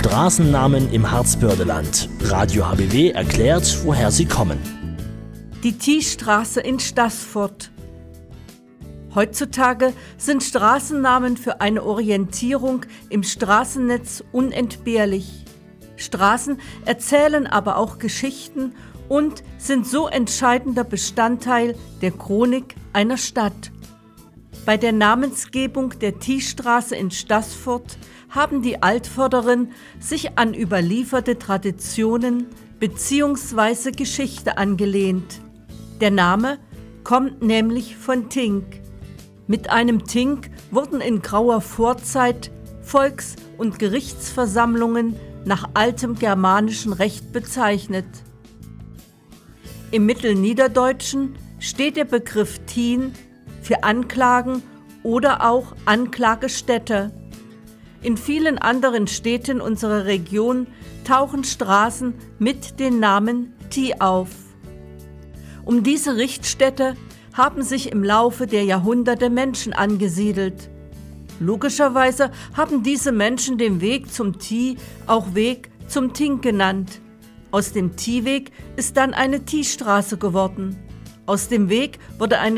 Straßennamen im Harzbördeland. Radio HBW erklärt, woher sie kommen. Die Thiestraße in Staßfurt. Heutzutage sind Straßennamen für eine Orientierung im Straßennetz unentbehrlich. Straßen erzählen aber auch Geschichten und sind so entscheidender Bestandteil der Chronik einer Stadt. Bei der Namensgebung der Thiestraße in Staßfurt haben die Altvorderen sich an überlieferte Traditionen bzw. Geschichte angelehnt. Der Name kommt nämlich von Tink. Mit einem Tink wurden in grauer Vorzeit Volks- und Gerichtsversammlungen nach altem germanischen Recht bezeichnet. Im Mittelniederdeutschen steht der Begriff Thien für Anklagen oder auch Anklagestätte. In vielen anderen Städten unserer Region tauchen Straßen mit dem Namen Thie auf. Um diese Richtstätte haben sich im Laufe der Jahrhunderte Menschen angesiedelt. Logischerweise haben diese Menschen den Weg zum Thie auch Weg zum Tink genannt. Aus dem Thieweg ist dann eine Thiestraße geworden. Aus dem Weg wurde eine